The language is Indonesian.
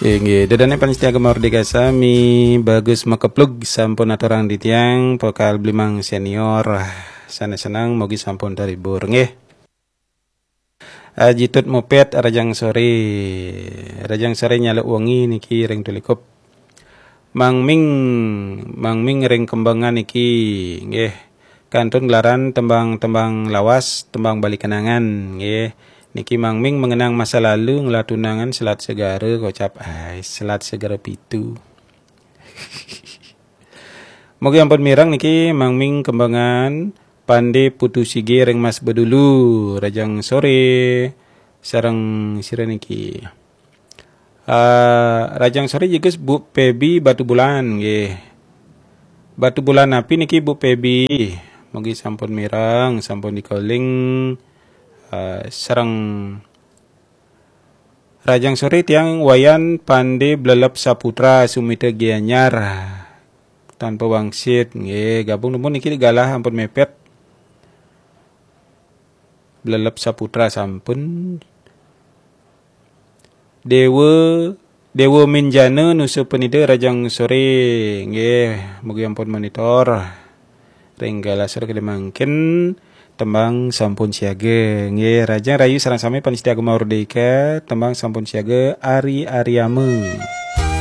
Inggih, dadane panitia Mardika sami bagus makeplug sampun aturang di tiang pokal blimang senior. Sana senang mogi sampun dari bur nggih. Ajitut mopet rajang sore. Rajang sore nyala wangi niki ring tulikop. Mang Ming ring kembangan niki nggih. Kantun gelaran tembang-tembang lawas, tembang balik kenangan nggih. Niki Mang Ming mengenang masa lalu ngelatunangan selat segara kocap selat segara pitu. Moga ampun mirang niki Mang Ming kembangan pande putu sige reng mas bedulu rajang sore sareng sira niki. Rajang sore juga Bu Pebi Batu Bulan nggih. Batu Bulan api niki Bu Pebi. Mogi sampun mirang, sampun dikoling sareng rajang sore tiang wayan pande blelep saputra sumita gianyar tanpa wangsit nggih gabung nemun niki galah ampun mepet blelep saputra sampun Dewa Minjana nusa penida rajang sore nggih mugi ampun monitor ring galah sore kedemangken tembang sampun siaga nggih rajang rayu sareng sami panitia Mardika tembang sampun siaga Ari Ariame.